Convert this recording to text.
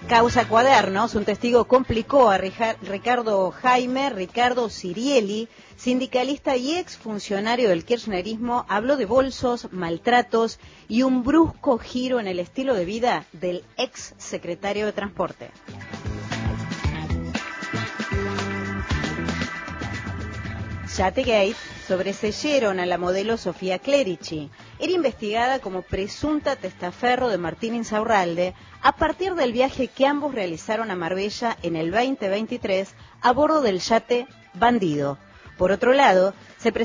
Causa Cuadernos, un testigo complicó a Ricardo Sirieli, sindicalista y exfuncionario del kirchnerismo, habló de bolsos, maltratos y un brusco giro en el estilo de vida del ex secretario de Transporte. Yategate sobreseyeron a la modelo Sofía Clerici. Era investigada como presunta testaferro de Martín Insaurralde a partir del viaje que ambos realizaron a Marbella en el 2023 a bordo del yate Bandido. Por otro lado, se